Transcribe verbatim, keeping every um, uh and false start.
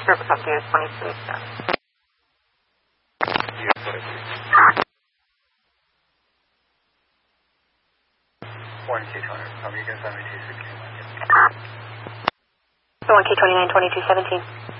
Service up to U S twenty-two. one K twenty, how are you guys having two sixteen? one K twenty-nine, twenty-two seventeen.